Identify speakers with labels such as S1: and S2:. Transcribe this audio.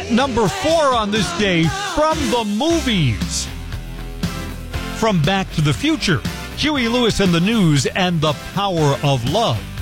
S1: Number 4 on this day from the movies. From Back to the Future, Huey Lewis and the News and The Power of Love.